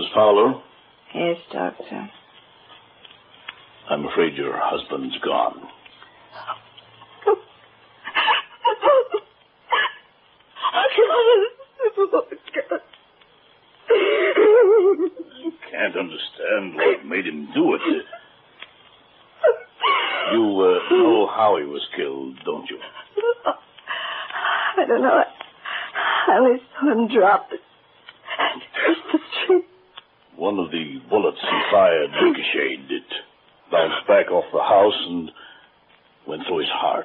Mrs. Fowler? Yes, Doctor. I'm afraid your husband's gone. You can't understand what made him do it. You know how he was killed, don't you? I don't know. I only saw him drop it. Across the street. One of the bullets he fired ricocheted. It bounced back off the house and went through his heart.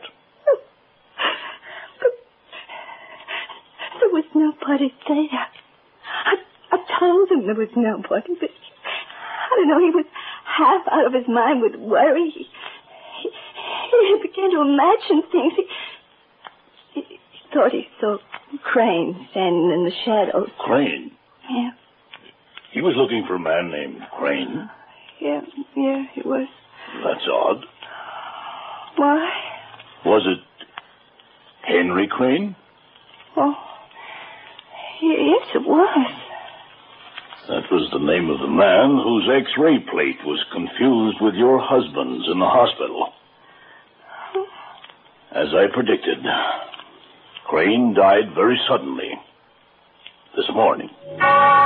But there was nobody there. I told him there was nobody, but I don't know, he was half out of his mind with worry. He began to imagine things. He thought he saw Crane standing in the shadows. Crane? Yeah. He was looking for a man named Crane? Yeah, he was. That's odd. Why? Was it Henry Crane? Oh, yes, it was. That was the name of the man whose X-ray plate was confused with your husband's in the hospital. As I predicted, Crane died very suddenly this morning.